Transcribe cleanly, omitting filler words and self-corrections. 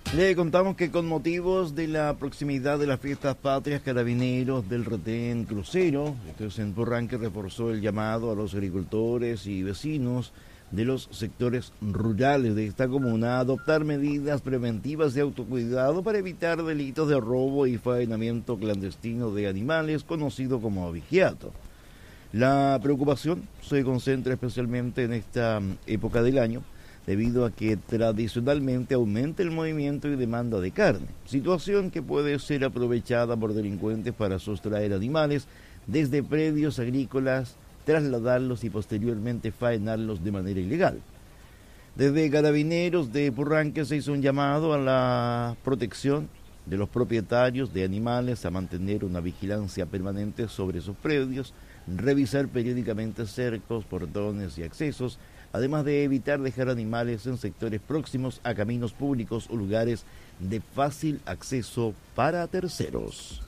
Le contamos que con motivos de la proximidad de las fiestas patrias, Carabineros del Retén Crucero, esto es en Purranque, reforzó el llamado a los agricultores y vecinos de los sectores rurales de esta comuna a adoptar medidas preventivas de autocuidado para evitar delitos de robo y faenamiento clandestino de animales, conocido como abigeato. La preocupación se concentra especialmente en esta época del año, debido a que tradicionalmente aumenta el movimiento y demanda de carne, situación que puede ser aprovechada por delincuentes para sustraer animales desde predios agrícolas, trasladarlos y posteriormente faenarlos de manera ilegal. Desde Carabineros de Purranque se hizo un llamado a la protección de los propietarios de animales a mantener una vigilancia permanente sobre sus predios, revisar periódicamente cercos, portones y accesos, además de evitar dejar animales en sectores próximos a caminos públicos o lugares de fácil acceso para terceros.